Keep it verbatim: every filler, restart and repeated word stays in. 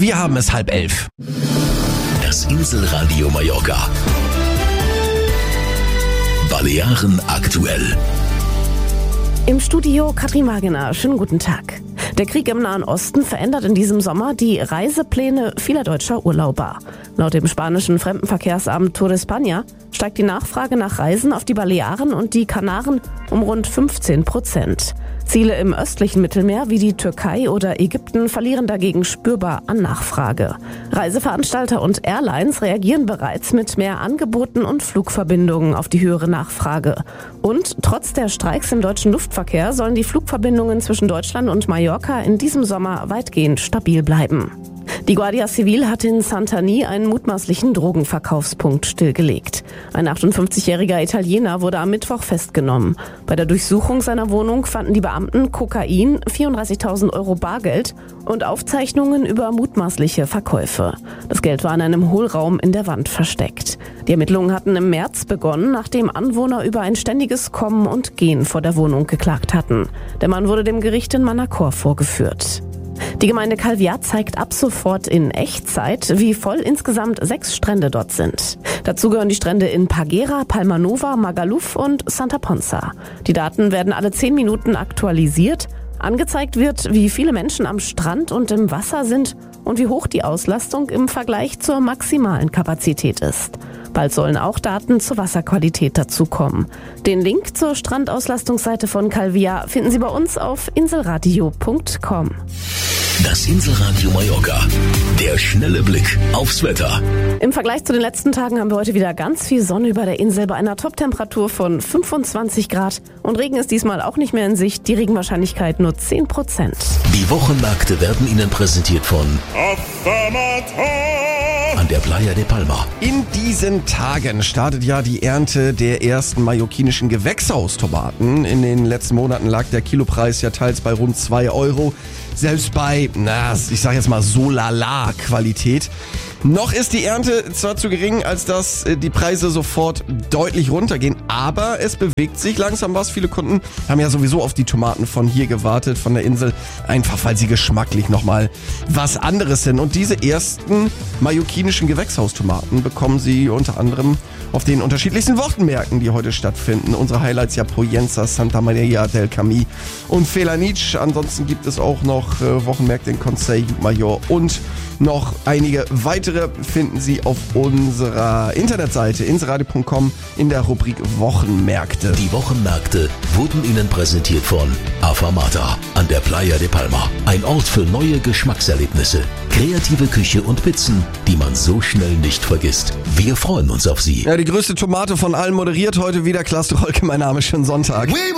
Wir haben es halb elf. Das Inselradio Mallorca. Balearen aktuell. Im Studio Katrin Wagener. Schönen guten Tag. Der Krieg im Nahen Osten verändert in diesem Sommer die Reisepläne vieler deutscher Urlauber. Laut dem spanischen Fremdenverkehrsamt Tour de España steigt die Nachfrage nach Reisen auf die Balearen und die Kanaren um rund fünfzehn Prozent. Ziele im östlichen Mittelmeer wie die Türkei oder Ägypten verlieren dagegen spürbar an Nachfrage. Reiseveranstalter und Airlines reagieren bereits mit mehr Angeboten und Flugverbindungen auf die höhere Nachfrage. Und trotz der Streiks im deutschen Luftverkehr sollen die Flugverbindungen zwischen Deutschland und Mallorca in diesem Sommer weitgehend stabil bleiben. Die Guardia Civil hat in Santani einen mutmaßlichen Drogenverkaufspunkt stillgelegt. Ein achtundfünfzigjähriger Italiener wurde am Mittwoch festgenommen. Bei der Durchsuchung seiner Wohnung fanden die Beamten Kokain, vierunddreißigtausend Euro Bargeld und Aufzeichnungen über mutmaßliche Verkäufe. Das Geld war in einem Hohlraum in der Wand versteckt. Die Ermittlungen hatten im März begonnen, nachdem Anwohner über ein ständiges Kommen und Gehen vor der Wohnung geklagt hatten. Der Mann wurde dem Gericht in Manacor vorgeführt. Die Gemeinde Calvià zeigt ab sofort in Echtzeit, wie voll insgesamt sechs Strände dort sind. Dazu gehören die Strände in Paguera, Palma Nova, Magaluf und Santa Ponsa. Die Daten werden alle zehn Minuten aktualisiert. Angezeigt wird, wie viele Menschen am Strand und im Wasser sind und wie hoch die Auslastung im Vergleich zur maximalen Kapazität ist. Bald sollen auch Daten zur Wasserqualität dazukommen. Den Link zur Strandauslastungsseite von Calvià finden Sie bei uns auf inselradio punkt com. Das Inselradio Mallorca. Der schnelle Blick aufs Wetter. Im Vergleich zu den letzten Tagen haben wir heute wieder ganz viel Sonne über der Insel bei einer Toptemperatur von fünfundzwanzig Grad. Und Regen ist diesmal auch nicht mehr in Sicht. Die Regenwahrscheinlichkeit nur zehn Prozent. Die Wochenmärkte werden Ihnen präsentiert von an der Playa de Palma. In diesen Tagen startet ja die Ernte der ersten mallorquinischen Gewächshaustomaten. In den letzten Monaten lag der Kilopreis ja teils bei rund zwei Euro. Selbst bei, na, ich sag jetzt mal so lala Qualität. Noch ist die Ernte zwar zu gering, als dass die Preise sofort deutlich runtergehen, aber es bewegt sich langsam was. Viele Kunden haben ja sowieso auf die Tomaten von hier gewartet, von der Insel, einfach weil sie geschmacklich nochmal was anderes sind. Und diese ersten mallorquinischen Gewächshaustomaten bekommen sie unter anderem auf den unterschiedlichsten Wochenmärkten, die heute stattfinden. Unsere Highlights ja Pollença, Santa Maria del Camí und Felanitx. Ansonsten gibt es auch noch äh, Wochenmärkte in Consell, Major und noch einige weitere finden Sie auf unserer Internetseite inselradio punkt com in der Rubrik Wochenmärkte. Die Wochenmärkte wurden Ihnen präsentiert von Afamata an der Playa de Palma. Ein Ort für neue Geschmackserlebnisse, kreative Küche und Pizzen, die man so schnell nicht vergisst. Wir freuen uns auf Sie. Ja, die größte Tomate von allen moderiert heute wieder Klaas Rolke. Mein Name ist schönen Sonntag.